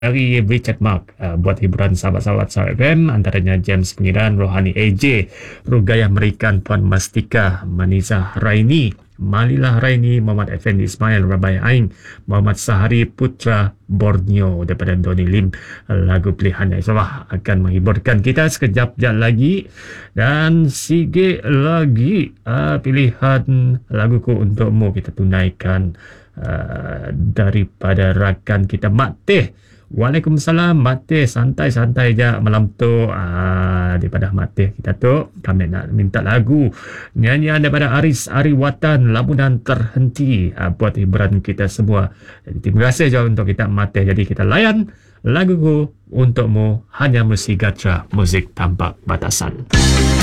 dari Richard Mark buat hiburan sahabat-sahabat Sahab FM, antaranya James Pengiran, Rohani AJ, Rugayah Merikan, Puan Mastika, Manizah Raini, Malilah Raini, Muhammad Effendi Ismail, Rabai Aing, Muhammad Sahari Putra Borneo daripada Doni Lim. Lagu pilihannya insyaAllah akan menghiburkan kita sekejap lagi, dan sikit lagi pilihan laguku untukmu kita tunaikan daripada rakan kita Mak Teh. Waalaikumsalam Mak Teh, santai-santai je malam tu. Daripada Mak Teh kita tu, kami nak minta lagu nyanyian daripada Aris Ariwatan, Lamunan Terhenti, buat hiburan kita semua. Jadi terima kasih je untuk kita Mak Teh. Jadi kita layan laguku untukmu, hanya Musik Gatra, muzik tanpa batasan.